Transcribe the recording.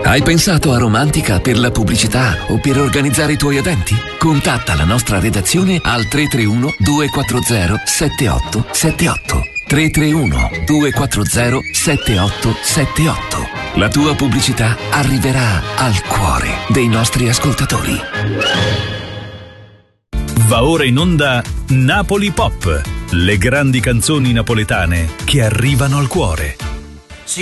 Hai pensato a Romantica per la pubblicità o per organizzare i tuoi eventi? Contatta la nostra redazione al 331 240 7878. 331 240 7878. La tua pubblicità arriverà al cuore dei nostri ascoltatori. Va ora in onda Napoli Pop, le grandi canzoni napoletane che arrivano al cuore.